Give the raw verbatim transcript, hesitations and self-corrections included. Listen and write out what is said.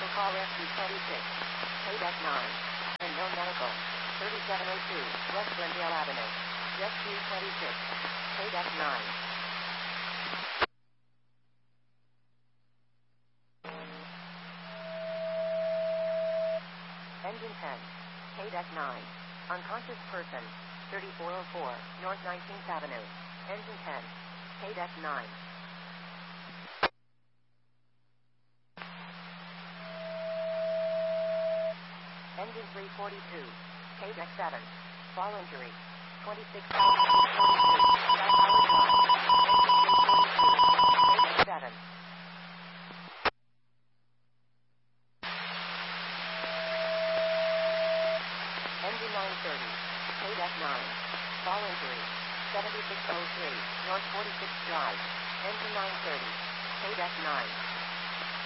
call rescue twenty-six. K-Deck nine. And no medical. thirty-seven oh two, West Glendale Avenue. Rescue twenty-six. K-Deck nine. Engine ten. K-Deck nine. Unconscious person. thirty-four oh four, North nineteenth Avenue. Engine ten. K-Deck nine. Engine three forty-two. K-Deck seven. Fall injury. twenty-six thousand forty-two. South Howard Drive. Engine three forty-two. K-Deck seven. Engine nine thirty. K-Deck nine. Fall injury. seventy-six oh three. North forty-sixth Drive. Engine nine thirty. K-Deck nine.